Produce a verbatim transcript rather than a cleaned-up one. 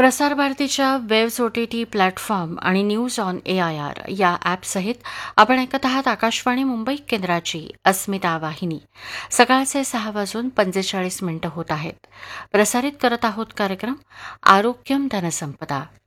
प्रसार भारतीच्या waves O T T platform आणि news on A I R या ॲपसहित आपण ऐकत आहात आकाशवाणी मुंबई केंद्राची अस्मिता वाहिनी. सकाळचे सहा वाजून पंचेचाळीस मिनिटं होत आहेत. प्रसारित करत आहोत कार्यक्रम आरोग्यम धनसंपदा.